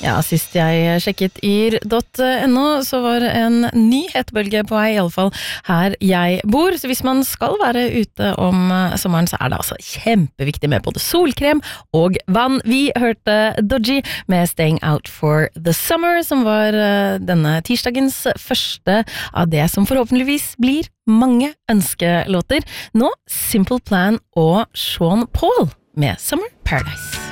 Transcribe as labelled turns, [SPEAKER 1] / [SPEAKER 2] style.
[SPEAKER 1] Ja, sist jeg sjekket yr.no så var en ny hetebølge på vei, i alle fall her jeg bor. Så hvis man skal være ute om sommeren, så er det altså kjempeviktig med både solkrem og vann. Vi hørte Dodgy med Staying Out for the Summer, som var denne tirsdagens første av det som forhåpentligvis blir mange ønskelåter. Nå Simple Plan og Sean Paul med Summer Paradise.